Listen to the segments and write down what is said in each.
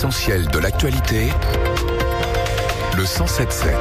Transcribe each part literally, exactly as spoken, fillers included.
L'essentiel de l'actualité, le cent sept sept.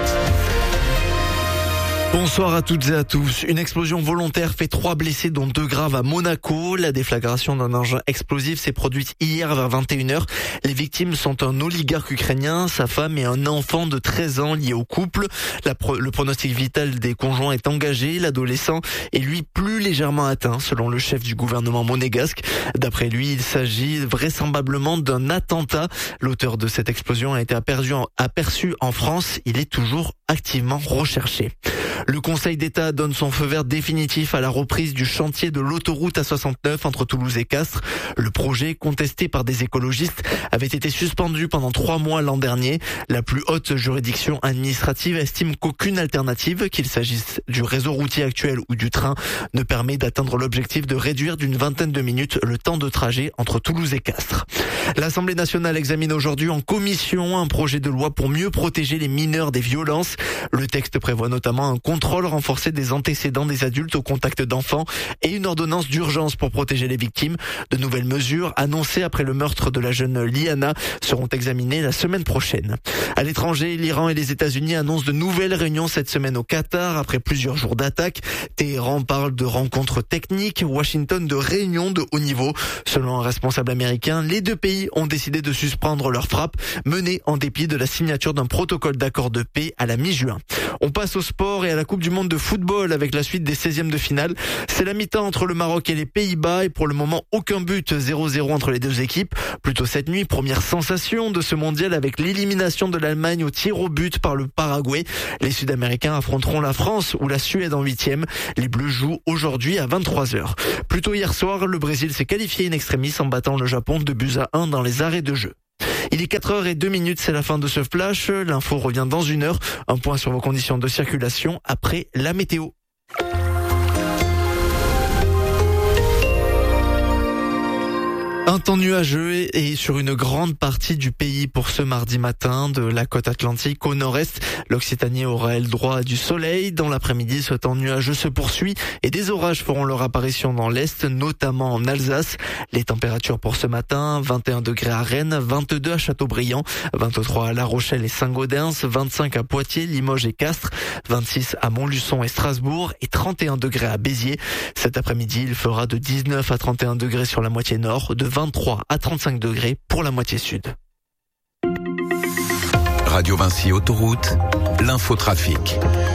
Bonsoir à toutes et à tous. Une explosion volontaire fait trois blessés dont deux graves à Monaco. La déflagration d'un engin explosif s'est produite hier vers vingt et une heures. Les victimes sont un oligarque ukrainien, sa femme et un enfant de treize ans liés au couple. La pro- le pronostic vital des conjoints est engagé. L'adolescent est lui plus légèrement atteint selon le chef du gouvernement monégasque. D'après lui, il s'agit vraisemblablement d'un attentat. L'auteur de cette explosion a été aperçu en, aperçu en France. Il est toujours activement recherché. Le Conseil d'État donne son feu vert définitif à la reprise du chantier de l'autoroute A soixante-neuf entre Toulouse et Castres. Le projet, contesté par des écologistes, avait été suspendu pendant trois mois l'an dernier. La plus haute juridiction administrative estime qu'aucune alternative, qu'il s'agisse du réseau routier actuel ou du train, ne permet d'atteindre l'objectif de réduire d'une vingtaine de minutes le temps de trajet entre Toulouse et Castres. L'Assemblée nationale examine aujourd'hui en commission un projet de loi pour mieux protéger les mineurs des violences. Le texte prévoit notamment un contrôle renforcé des antécédents des adultes au contact d'enfants et une ordonnance d'urgence pour protéger les victimes. De nouvelles mesures annoncées après le meurtre de la jeune Liana seront examinées la semaine prochaine. À l'étranger, l'Iran et les États-Unis annoncent de nouvelles réunions cette semaine au Qatar après plusieurs jours d'attaques. Téhéran parle de rencontres techniques, Washington de réunions de haut niveau. Selon un responsable américain, les deux pays ont décidé de suspendre leurs frappes menées en dépit de la signature d'un protocole d'accord de paix à la mi-juin. On passe au sport et à la Coupe du monde de football avec la suite des seizièmes de finale. C'est la mi-temps entre le Maroc et les Pays-Bas et pour le moment aucun but, zéro zéro entre les deux équipes. Plutôt cette nuit, première sensation de ce mondial avec l'élimination de l'Allemagne au tir au but par le Paraguay. Les Sud-Américains affronteront la France ou la Suède en huitième. Les Bleus jouent aujourd'hui à vingt-trois heures. Plutôt hier soir, le Brésil s'est qualifié in extremis en battant le Japon deux buts à un dans les arrêts de jeu. Il est quatre heures et deux minutes, c'est la fin de ce flash. L'info revient dans une heure. Un point sur vos conditions de circulation après la météo. Un temps nuageux et sur une grande partie du pays pour ce mardi matin, de la côte atlantique au nord-est. L'Occitanie aura le droit à du soleil. Dans l'après-midi, ce temps nuageux se poursuit et des orages feront leur apparition dans l'est, notamment en Alsace. Les températures pour ce matin, vingt et un degrés à Rennes, vingt-deux à Châteaubriand, vingt-trois à La Rochelle et Saint-Gaudens, vingt-cinq à Poitiers, Limoges et Castres, vingt-six à Montluçon et Strasbourg et trente et un degrés à Béziers. Cet après-midi, il fera de dix-neuf à trente et un degrés sur la moitié nord, de vingt-trois à trente-cinq degrés pour la moitié sud. Radio Vinci Autoroute, l'infotrafic.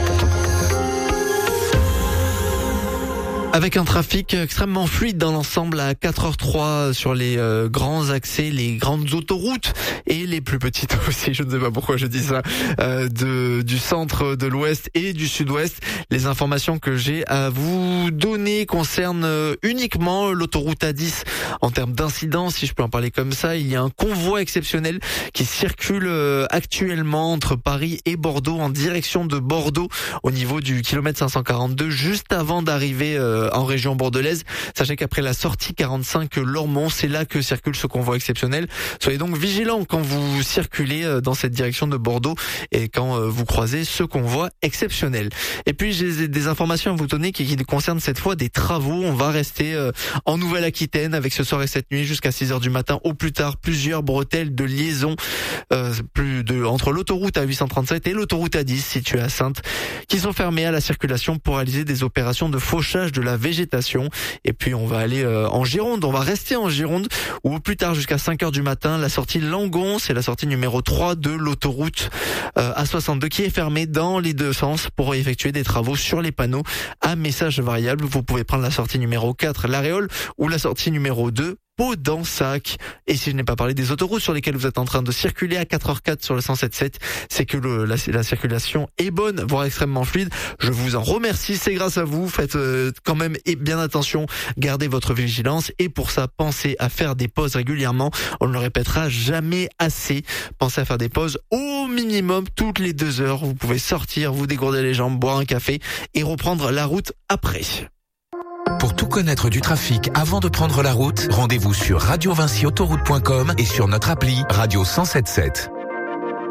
Avec un trafic extrêmement fluide dans l'ensemble à quatre heures trois sur les euh, grands accès, les grandes autoroutes et les plus petites aussi, je ne sais pas pourquoi je dis ça, euh, de, du centre, de l'ouest et du sud-ouest. Les informations que j'ai à vous donner concernent euh, uniquement l'autoroute A dix en termes d'incidents, si je peux en parler comme ça. Il y a un convoi exceptionnel qui circule euh, actuellement entre Paris et Bordeaux en direction de Bordeaux au niveau du kilomètre cinq cent quarante-deux juste avant d'arriver euh, en région bordelaise. Sachez qu'après la sortie quarante-cinq Lormont, c'est là que circule ce convoi exceptionnel. Soyez donc vigilants quand vous circulez dans cette direction de Bordeaux et quand vous croisez ce convoi exceptionnel. Et puis j'ai des informations à vous donner qui, qui concernent cette fois des travaux. On va rester en Nouvelle-Aquitaine avec ce soir et cette nuit jusqu'à six heures du matin au plus tard plusieurs bretelles de liaison euh, plus de entre l'autoroute A huit cent trente-sept et l'autoroute A dix située à Saintes qui sont fermées à la circulation pour réaliser des opérations de fauchage de la végétation. Et puis on va aller euh, en Gironde, on va rester en Gironde où au plus tard jusqu'à cinq heures du matin, la sortie Langon, c'est la sortie numéro trois de l'autoroute euh, A soixante-deux qui est fermée dans les deux sens pour effectuer des travaux sur les panneaux à message variable. Vous pouvez prendre la sortie numéro quatre, l'Aréole, ou la sortie numéro deux, Pau-d'Ensac. Et si je n'ai pas parlé des autoroutes sur lesquelles vous êtes en train de circuler à quatre heures quatre sur le cent sept sept, c'est que le, la, la circulation est bonne, voire extrêmement fluide. Je vous en remercie, c'est grâce à vous. Faites euh, quand même et bien attention, gardez votre vigilance et pour ça, pensez à faire des pauses régulièrement. On ne le répétera jamais assez. Pensez à faire des pauses au minimum toutes les deux heures. Vous pouvez sortir, vous dégourdir les jambes, boire un café et reprendre la route après. Pour tout connaître du trafic avant de prendre la route, rendez-vous sur radio vinci autoroute point com et sur notre appli Radio cent sept sept.